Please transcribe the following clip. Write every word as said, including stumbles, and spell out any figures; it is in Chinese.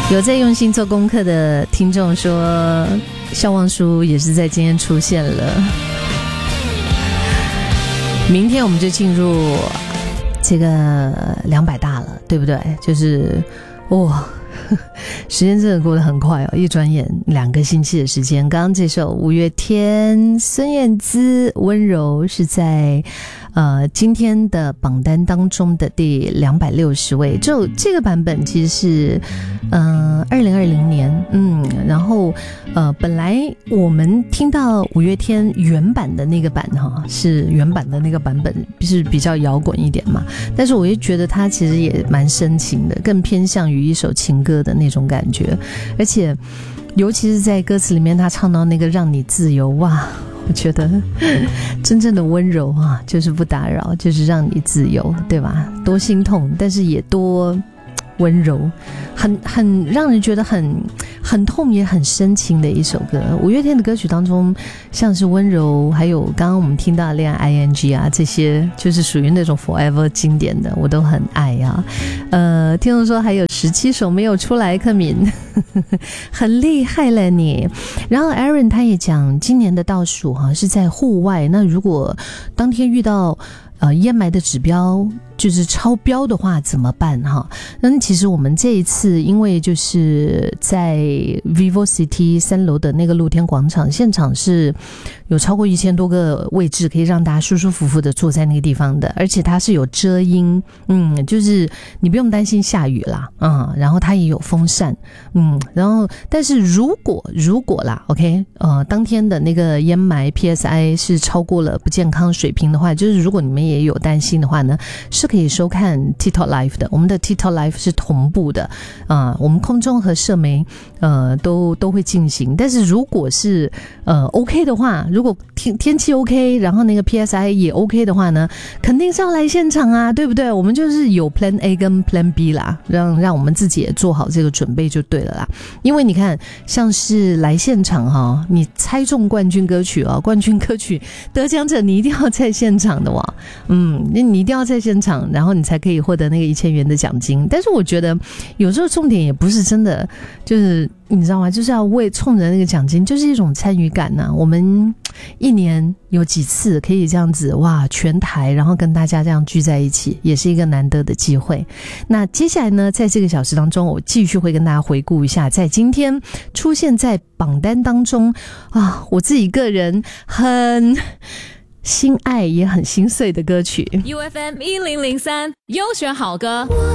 有在用心做功课的听众说，笑忘书也是在今天出现了。明天我们就进入这个两百大了，对不对？就是哇，时间真的过得很快哦，一转眼两个星期的时间。刚刚这首五月天孙燕姿《温柔》是在呃今天的榜单当中的第两百六十位，就这个版本其实是嗯二零二零年，嗯，然后呃本来我们听到五月天原版的那个版哈，是原版的那个版本是比较摇滚一点嘛，但是我也觉得它其实也蛮深情的，更偏向于一首情歌的那种感觉，而且尤其是在歌词里面他唱到那个让你自由，哇，我觉得真正的温柔啊，就是不打扰，就是让你自由，对吧？多心痛，但是也多温柔，很很让人觉得很很痛也很深情的一首歌。五月天的歌曲当中，像是温柔，还有刚刚我们听到的恋爱 I N G 啊，这些就是属于那种 forever 经典的，我都很爱啊。呃，听众说还有十七首没有出来，克敏很厉害了你。然后 Aaron 他也讲，今年的倒数哈、啊、是在户外，那如果当天遇到呃烟霾的指标就是超标的话怎么办哈？那其实我们这一次因为就是在 VivoCity 三楼的那个露天广场，现场是有超过一千多个位置可以让大家舒舒服服的坐在那个地方的，而且它是有遮阴，嗯，就是你不用担心下雨啦，嗯，然后它也有风扇，嗯，然后但是如果如果啦 OK 呃当天的那个烟霾 P S I 是超过了不健康水平的话，就是如果你们也有担心的话呢，是可以收看 TikTok Live 的，我们的 TikTok Live 是同步的啊、呃，我们空中和社媒呃都都会进行，但是如果是呃 OK 的话，如果天天气 OK， 然后那个 P S I 也 OK 的话呢，肯定是要来现场啊，对不对？我们就是有 Plan A 跟 Plan B 啦，让让我们自己也做好这个准备就对了啦。因为你看，像是来现场哈、哦，你猜中冠军歌曲哦，冠军歌曲得奖者你一定要在现场的哇，嗯，你一定要在现场，然后你才可以获得那个一千元的奖金。但是我觉得有时候重点也不是真的就是你知道吗，就是要为冲着那个奖金，就是一种参与感啊。我们一年有几次可以这样子哇，全台然后跟大家这样聚在一起，也是一个难得的机会。那接下来呢，在这个小时当中，我继续会跟大家回顾一下在今天出现在榜单当中啊，我自己个人很心爱也很心碎的歌曲。 U F M 一零零三优选好歌， 我